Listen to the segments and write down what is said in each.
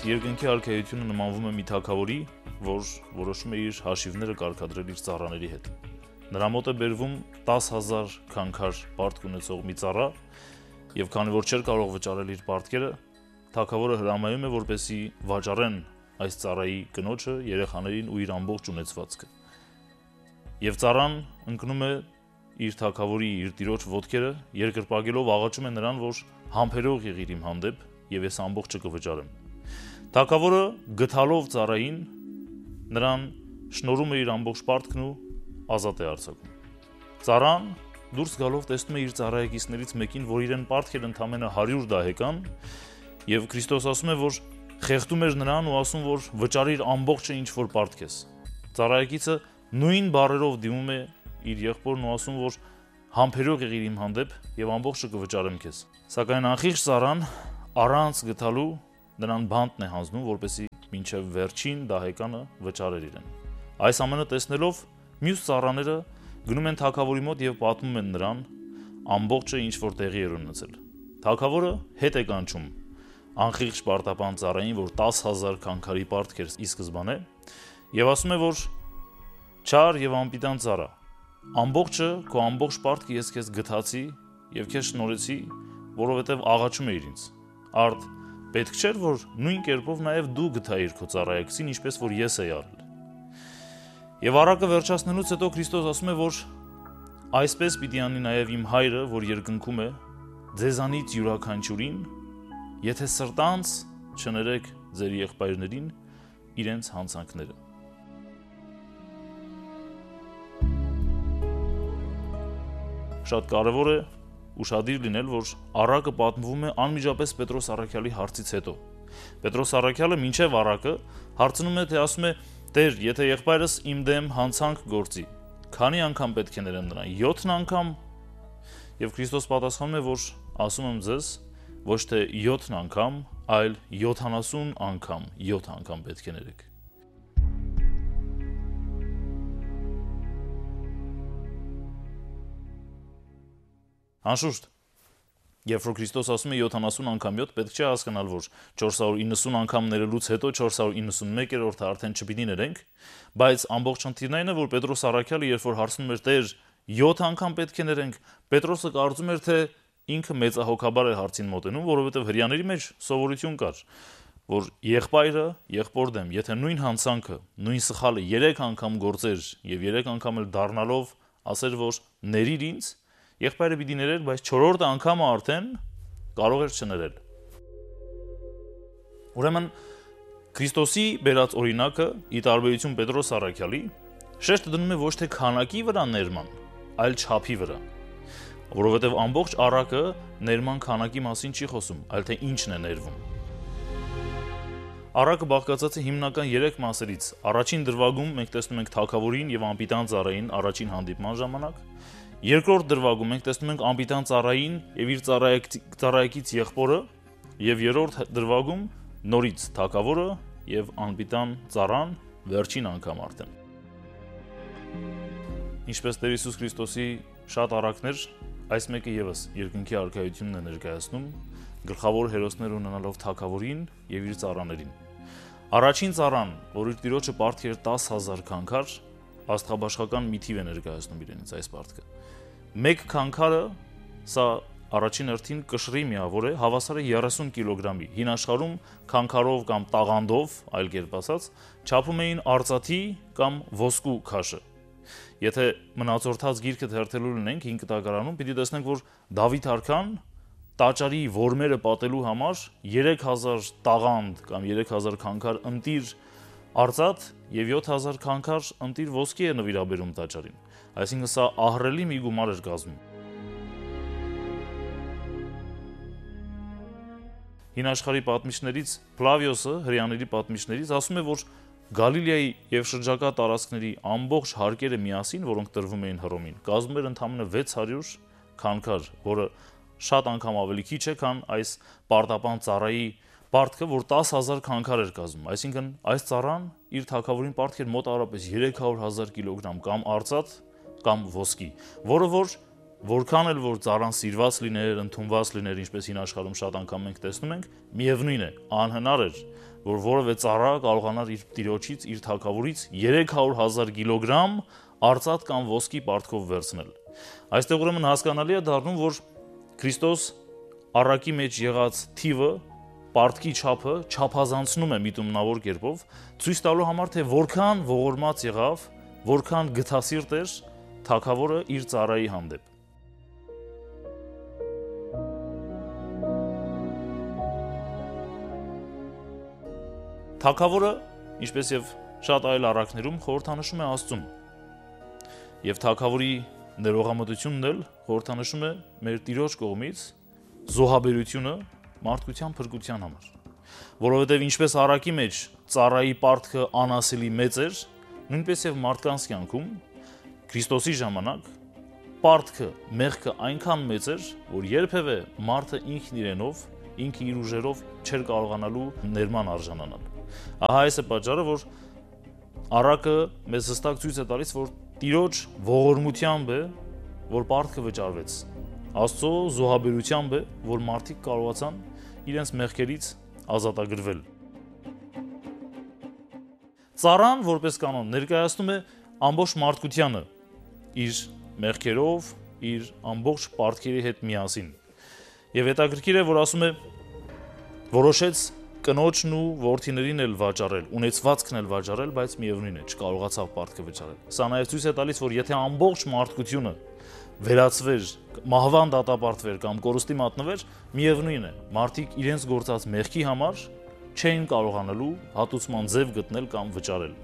երկնքի արքայությունը նմանվում է մի թագավորի, որ որոշում է իր հաշիվները կարգադրել իր ծառաների հետ։ Նրա մոտ է բերվում 10,000 քանքար պարտք ունեցող մի ծառա, եւ քանի որ չէր կարող վճարել իր պարտքերը, թագավորը հրամայում է, որպեսզի վաճառեն այս ծառայի կնոջը, երեխաներին ու իր ամբողջ ունեցվածքը։ Եվ ծառան ընկնում է իր թագավորի, իր տիրոջ ոտքերը, երկրպագելով աղաչում է նրան, որ համբերող եղիր իմ հանդեպ, եւ ես ամբողջը կվճարեմ։ Թագավորը գթալով ծառային նրան շնորհում է իր ամբողջ պարտքն ու ազատ է արձակում։ Ծառան դուրս գալով տեսնում է իր ծառայեկիցներից մեկին, որ իրեն պարտք էր ընդամենը 100 դահեկան, եւ Քրիստոս ասում է, որ խեղդում էր նրան ու ասում, որ վճարիր ամբողջը ինչ որ պարտք ես։ Ծառայեկիցը նույն բառերով դիմում է իր եղբորն ու ասում, որ համբերող եղիր իմ հանդեպ եւ ամբողջը կվճարեմ քեզ։ Սակայն անխիղճ ծառան առանց գտալու նրան բանտն է հանձնում, որպեսզի մինչև վերջին դահեկանը վճարեր իրեն։ Այս ամենը տեսնելով մյուս ծառաները գնում են թագավորի մոտ եւ պատմում են նրան ամբողջը ինչ որ տեղի էր ունեցել։ Թագավորը հետ է կանչում անխիղճ պարտապան ծառային, որ 10,000 քանքարի պարտք էր ի սկզբանե, եւ ասում է, որ չար եւ անպիտան ծառա, ամբողջը քո ամբողջ պարտքը ես քեզ գթացի եւ քեզ շնորհեցի, որովհետեւ աղաչում էիր ինձ։ Արդ պետք չէր, որ նույն կերպով նաեւ դու գթայիր քո ծառայակցին, ինչպես որ ես էի արել։ Եվ առակը վերջացնելուց հետո Քրիստոս ասում է, որ այսպես պիտի անի նաեւ իմ հայրը, որ երկնքում է, ձեզանից յուրաքանչյուրին, եթե սրտանց չներեք ձեր եղբայրներին իրենց հանցանքները։ Շատ կարևոր է ուշադիր լինել, որ առակը պատմվում է անմիջապես Պետրոս առաքյալի հարցից հետո։ Պետրոս առաքյալը մինչև առակը հարցնում է, թե ասում է. «Տեր, եթե եղբայրս իմ դեմ հանցանք գործի, քանի անգամ պետք է ներեմ նրան, 7 անգամ»։ Եվ Քրիստոս պատասխանում է, որ ասում եմ ձեզ, ոչ թե 7 անգամ, այլ 70 անգամ, 7 անգամ պետք է ներեք։ Անշուշտ, երբ որ Քրիստոս ասում է 70 անգամ 7, պետք չէ հասկանալ, որ 490 անգամ ներելուց հետո 491-րդը արդեն չպիտի ներենք, բայց ամբողջ խնդիրն այն է, որ Պետրոս առաքյալը, երբ որ հարցնում էր Տեր, 7 անգամ պետք է ներենք, Պետրոսը կարծում էր, թե ինքը մեծահոգաբար է հարցին մոտենում, որովհետև հրեաների մեջ սովորություն կար, որ եղբայրը եղբոր դեմ, եթե նույն հանցանքը, նույն սխալը 3 անգամ գործեր եւ 3 անգամ էլ դառնալով ասեր, որ ներիր ինձ, եղբայրը պիտի ներեր, բայց 4-րդ անգամը արդեն կարող էր չներել։ Ուրեմն Քրիստոսի բերած օրինակը, ի տարբերություն Պետրոս առաքյալի, շեշտը դնում է ոչ թե քանակի վրա ներման, այլ չափի վրա, որովհետև ամբողջ առակը ներման քանակի մասին չի խոսում, այլ թե ինչն է ներվում։ Առակը բաղկացած է հիմնական 3 մասերից։ Առաջին դրվագում մենք տեսնում ենք թագավորին եւ անպիտան ծառային առաջին հանդիպման ժամանակ։ Երկրորդ դրվագում մենք տեսնում ենք անպիտան ծառային եւ իր ծառայեկից եղբորը, եւ երրորդ դրվագում նորից թագավորը եւ անպիտան ծառան վերջին անգամ արդեն։ Ինչպես Տեր Հիսուս Քրիստոսի շատ առակներ, այս մեկը եւս երկնքի արքայությունն է ներկայացնում, գլխավոր հերոսներ ունենալով թագավորին եւ իր ծառաներին։ Առաջին ծառան, որ իր տիրոջը պարտք էր 10,000 քանքար, աստղաբաշխական մի թիվ է ներկայացնում իրենից այս պարտքը։ Մեկ քանքարը, սա առաջին հերթին կշռի միավոր է, հավասար է 30 կիլոգրամի։ Հին աշխարհում քանքարով կամ տաղանդով, այլ կերպ ասած, չափում էին արծաթի կամ ոսկու քաշը։ Եթե մնացորդած գիրքը թերթելու լինենք 5 տակարանում, պիտի տեսնենք, որ Դավիթ արքան տաճարի որմերը պատելու համար 3000 տաղանդ կամ 3000 քանքար ընտիր արծաթ եւ 7000 քանքար ընտիր ոսկի է նվիրաբերում տաճարին։ Այսինքն սա ահռելի մի գումար էր կազմում։ Հին աշխարհի պատմիչներից Պլավիոսը, հրեաների պատմիչներից, ասում է, որ Գալիլեայի եւ շրջակա տարածքների ամբողջ հարկերը միասին, որոնք տրվում էին Հռոմին, կազմում էր ընդամենը 600 քանքար, որը շատ անգամ ավելի քիչ է, քան այս պարտապան ծառայի պարտքը, որ 10,000 քանքար էր կազմում։ Այսինքն այս ծառան իր թագավորին պարտք էր մոտ առապես 300,000 կիլոգրամ կամ արծաթ կամ ոսկի, որը որ որքան էլ որ ծառան սիրված լիներ, ընդունված լիներ, ինչպես հին աշխարհում շատ անգամ մենք տեսնում ենք, միևնույն է, անհնար էր, որ որևէ ծառա կարողանար իր տիրոջից, իր թագավորից 300,000 կիլոգրամ արծաթ կամ ոսկի պարտքով վերցնել։ Այստեղ ուրեմն հասկանալի է դառնում, որ Քրիստոս առակի մեջ եղած թիվը, պարտքի չափը չափազանցնում է միտումնավոր կերպով, ցույց տալու համար, թե որքան ողորմած եղավ, որքան գթասիրտ էր թագավորը իր ծառայի հանդեպ։ Թագավորը, ինչպես եւ շատ այլ առակներում, խորհրդանշում է Աստծուն։ Եվ թագավորի ներողամտությունն էլ խորհրդանշում է մեր Տիրոջ կողմից զոհաբերությունը մարդկության փրկության համար։ Որովհետեւ ինչպես առակի մեջ ծառայի պարտքը անասելի մեծ էր, նույնպես եւ մարդկանց կյանքում Քրիստոսի ժամանակ պարտքը, մեղքը այնքան մեծ էր, որ երբևէ մարդը ինքն իրենով, ինքը իր ուժերով չէր կարողանալու ներման արժանանալ։ Ահա այս է պատճառը, որ առակը մեզ հստակ ցույց է տալիս, որ Տիրոջ ողորմությամբ է, որ պարտքը վճարվեց։ Աստծո զոհաբերությամբ է, որ մարդիկ կարողացան իրենց մեղքերից ազատագրվել։ Ծառան, որպես կանոն, ներկայացնում է ամբողջ մարդկությանը իր մեղքերով, իր ամբողջ պարտքերի հետ միասին։ Եվ հետաքրքիր է, որ ասում է, որոշեց կնոջն ու որդիներին էլ վաճառել, ունեցվածքն էլ վաճառել, բայց միևնույն է, չկարողացավ պարտքը վճարել։ Սա նաև ցույց է տալիս, որ եթե ամբողջ մարդկությունը վերածվեր, մահվան դատապարտվեր կամ կորուստի մատնվեր, միևնույն է, մարդիկ իրենց գործած մեղքի համար չէին կարողանալու հատուցման ձև գտնել կամ վճարել։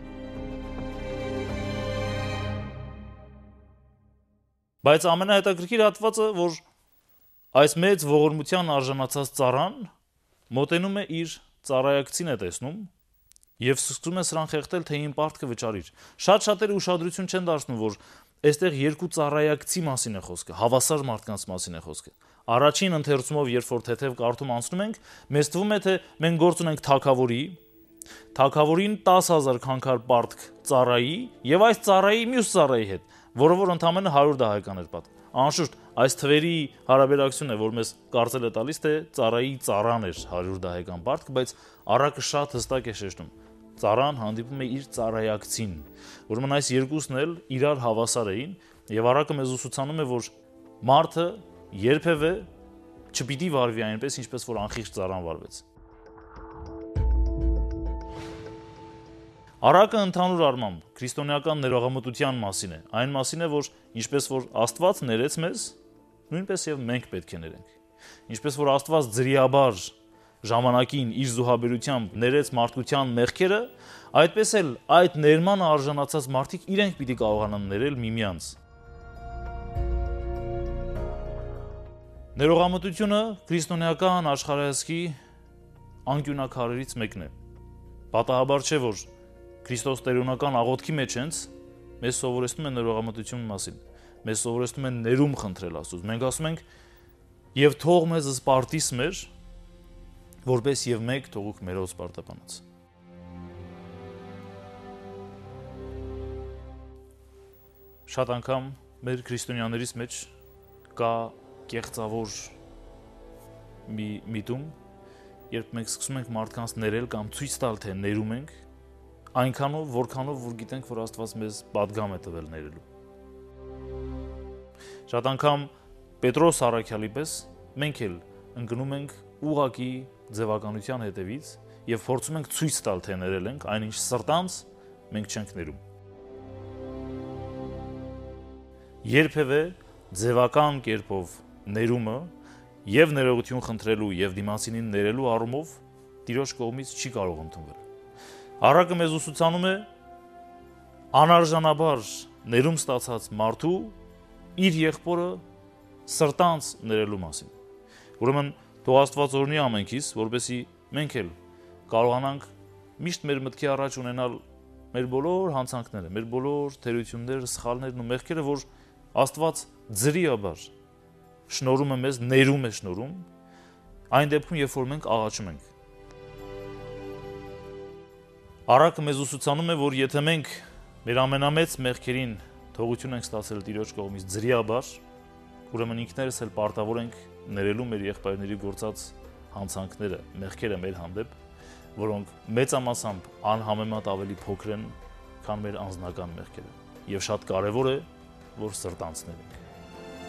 Բայց ամենահետաքրքիր հատվածը, որ այս մեծ ողորմության արժանացած ծառան մոտենում է իր ծառայակցին է տեսնում եւ սկսում է սրան խեղդել, թե ին պարտքը վճարիր։ Շատ-շատերը ուշադրություն չեն դարձնում, որ այստեղ երկու ծառայակցի մասին է խոսքը, հավասար մարդկանց մասին է խոսքը։ Առաջին ընթերցումով, երբ որ թեթև կարդում անցնում ենք, մեզ թվում է, թե մենք գործ ունենք թագավորին 10,000 քանքար պարտք ծառայի եւ այս ծառայի մյուս ծառայի հետ, որը որ ընդամենը 100 դահեկան էր պատը։ Անշուշտ, այս թվերի հարաբերակցությունն է, որ մեզ կարծել է տալիս, թե ծառայի ծառան էր 100 դահեկան պարտք, բայց առակը շատ հստակ է շեշտում։ Ծառան հանդիպում է իր ծառայակցին։ Ուրեմն այս երկուսն էլ իրար հավասար էին, եւ առակը մեզ ուսուցանում է, որ մարդը երբևէ չպիտի վարվի այնպես, ինչպես որ անխիղճ ծառան վարվեց։ Առակը ընդհանուր առմամբ քրիստոնեական ներողամտության մասին է, այն մասին է, որ ինչպես որ Աստված ներեց մեզ, նույնպես եւ մենք պետք է ներենք։ Ինչպես որ Աստված ձրիաբար ժամանակին իր զոհաբերությամբ ներեց մարդկության մեղքերը, այդպես էլ այդ ներմանը արժանացած մարդիկ իրենք պիտի կարողանան ներել միմյանց։ Ներողամտությունը քրիստոնեական աշխարհայացքի անկյունակարերից մեկն է։ Պատահաբար չէ, որ Քրիստոս տերունական աղոթքի մեջ հենց մեզ սովորեցնում է ներողամտություն մասին։ Մեզ սովորեցնում է ներում խնդրել Աստծուց։ Մենք ասում ենք. «Եվ թող մեզ սպարտիս մեր, որպես եւ մեկ թողուք մերոց սպարտապանած»։ Շատ անգամ մեր քրիստոնյաներից մեջ կա կեղծավոր մի միտում, երբ մենք սկսում ենք մարդկանց ներել կամ ցույց տալ, թե ներում ենք, այնքանով, որքանով որ գիտենք, որ Աստված մեզ պատգամ է տվել ներելու։ Շատ անգամ Պետրոս առաքյալի պես մենք էլ ընկնում ենք ուղղակի ձևականության հետևից եւ փորձում ենք ցույց տալ, թե ներել ենք, այնինչ սրտանց մենք չենք ներում։ Երբևէ ձևական կերպով ներումը եւ ներողություն խնդրելու եւ դիմացինին ներելու առումով Տիրոջ կողմից չի կարող ընդունվել։ Առակը մեզ ուսուցանում է անարժանաբար ներում ստացած մարդու իր եղբորը սրտանց ներելու մասին։ Ուրեմն թող Աստված օրհնի ամենքիս, որպեսզի մենք էլ կարողանանք միշտ մեր մտքի առաջ ունենալ մեր բոլոր հանցանքները, մեր բոլոր թերությունները, սխալներն ու մեղքերը, որ Աստված ձրիաբար շնորհում է մեզ, ներում է շնորհում, այն դեպքում, երբ որ մենք աղաչում ենք։ Առակը մեզ ուսուցանում է, որ եթե մենք մեր ամենամեծ մեղքերին թողություն ենք ստացել Տիրոջ կողմից ձրիաբար, ուրեմն ինքներս էլ պարտավոր ենք ներելու մեր եղբայրների գործած հանցանքները, մեղքերը մեր հանդեպ, որոնք մեծամասամբ անհամեմատ ավելի փոքր են, քան մեր անձնական մեղքերը։ Եվ շատ կարևոր է, որ սրտանցնենք։